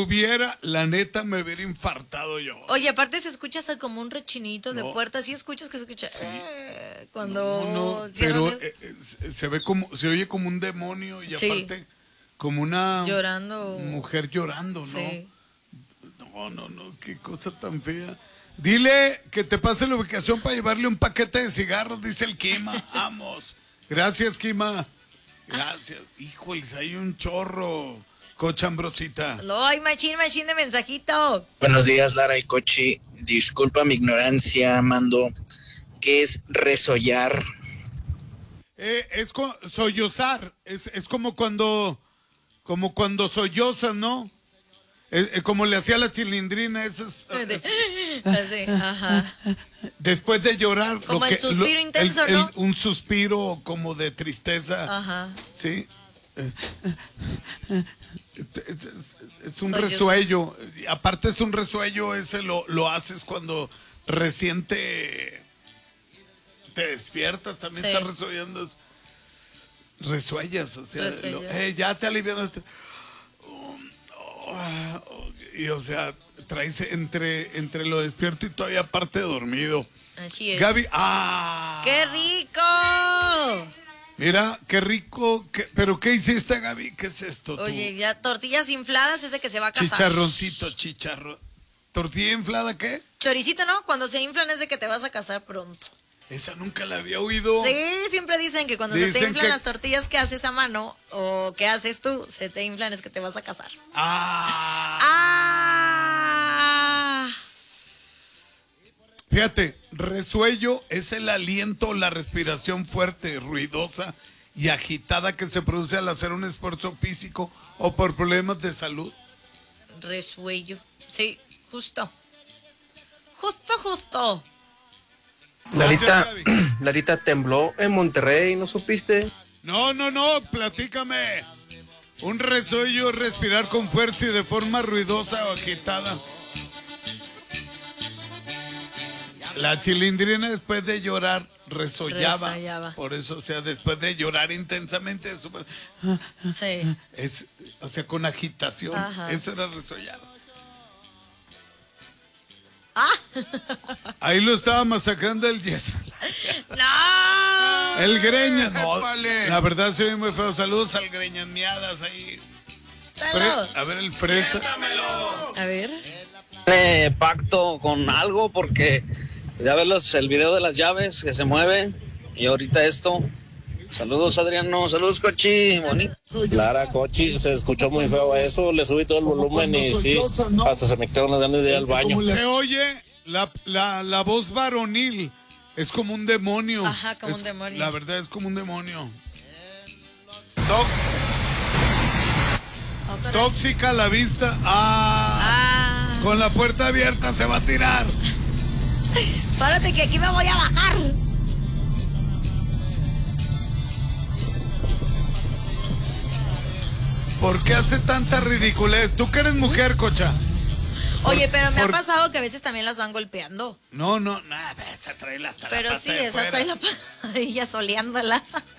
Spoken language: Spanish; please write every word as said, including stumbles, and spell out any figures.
hubiera, la neta, me hubiera infartado yo. Oye, aparte se escucha hasta como un rechinito de No. puerta. ¿Sí escuchas que se escucha? Sí. Eh, cuando No, no, cierran pero el- eh, eh, se ve como, se oye como un demonio y Sí. aparte como una llorando. mujer llorando, ¿no? Sí. No, no, no, qué cosa tan fea. Dile que te pase la ubicación para llevarle un paquete de cigarros, dice el Kima. Vamos. Gracias, Kima. Gracias. Híjoles, hay un chorro, Cocha Ambrosita. No, hay machín, machín de mensajito. Buenos días, Lara y Cochi. Disculpa mi ignorancia, Mando. ¿Qué es resollar? Eh, es co- sollozar. Es, es como cuando, como cuando sollozas, ¿no? Eh, eh, como le hacía la Chilindrina, eso es, es- Así, ajá. después de llorar. Como el suspiro intenso, el- el- ¿no? Un suspiro como de tristeza. Ajá. Sí. Eh, Es, es- es un Soy yo. resuello. Aparte es un resuello, ese lo, lo haces cuando recién te, te despiertas, también Sí. estás resuellando. Resuellas, o sea, Resuellas. lo- eh, ya te aliviaste. Y o sea, traes entre, entre lo despierto y todavía parte dormido. Así es. Gaby, ¡ah! ¡Qué rico! Mira, qué rico. qué- ¿Pero qué hiciste, Gaby? ¿Qué es esto? tú? Oye, ya tortillas infladas, ese que se va a casar. Chicharroncito, chicharrón. ¿Tortilla inflada qué? Choricito, ¿no? Cuando se inflan es de que te vas a casar pronto. Esa nunca la había oído. Sí, siempre dicen que cuando se te Dicen inflan que- las tortillas que haces a mano o que haces tú, se te inflan es que te vas a casar. Ah. ¡Ah! Fíjate, resuello es el aliento, la respiración fuerte, ruidosa y agitada que se produce al hacer un esfuerzo físico o por problemas de salud. Resuello. Sí, justo. Justo, justo. Larita, Gracias, Gaby. Larita tembló en Monterrey, ¿no supiste? No, no, no, platícame. Un resuello es respirar con fuerza y de forma ruidosa o agitada. La Chilindrina después de llorar resollaba. Resollaba. Por eso, o sea, después de llorar intensamente, es, súper- Sí. es o sea, con agitación. Ajá. Eso era resollar. ¡Ah! Ahí lo estaba masacrando el yeso. ¡No! El Greñas, no. Épale. La verdad se ve muy feo. Saludos al Greñas miadas ahí. Fre- Salud. a ver el fresa. A ver. Tiene pacto con algo porque ya ves los- el video de las llaves que se mueven y ahorita esto. Saludos Adriano, saludos Cochi, bonito. Lara, Cochi, se escuchó muy feo eso. Le subí todo el volumen y sí, hasta se me quitaron las ganas de ir al baño. Se oye la, la, la voz varonil. Es como un demonio. Ajá, como Es- un demonio. La verdad es como un demonio. Tó- Otra. tóxica la vista. Ah, Ah. con la puerta abierta se va a tirar. Párate que aquí me voy a bajar. ¿Por qué hace tanta ridiculez? Tú que eres mujer, Cocha. Oye, pero me por- ha pasado que a veces también las van golpeando. No, no, nada, esa trae la hasta la Pero pata sí, de esa fuera. trae la pa- ella soleándola.